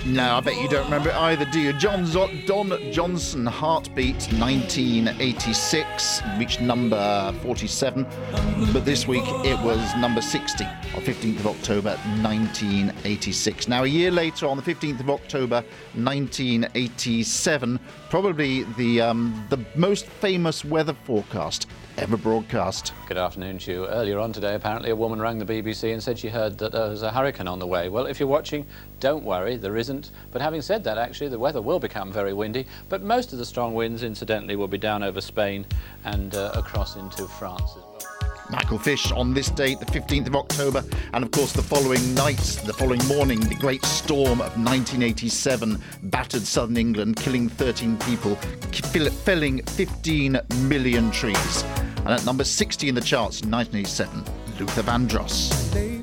No, I bet you don't remember it either, do you? Don Johnson, Heartbeat, 1986, reached number 47, but this week it was number 60 on 15th of October, 1986. Now, a year later, on the 15th of October, 1987, probably the most famous weather forecast ever broadcast. Good afternoon to you. Earlier on today, apparently a woman rang the BBC and said she heard that there was a hurricane on the way. Well, if you're watching, don't worry, there isn't. But having said that, actually, the weather will become very windy, but most of the strong winds, incidentally, will be down over Spain and across into France as well. Michael Fish on this date, the 15th of October, and of course the following night, the following morning, the great storm of 1987 battered southern England, killing 13 people, felling 15 million trees. And at number 60 in the charts in 1987, Luther Vandross.